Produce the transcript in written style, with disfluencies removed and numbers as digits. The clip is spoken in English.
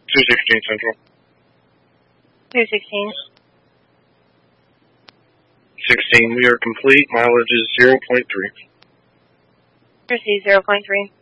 216 Central. 216. 16, we are complete. Mileage is 0.3. Receive 0.3.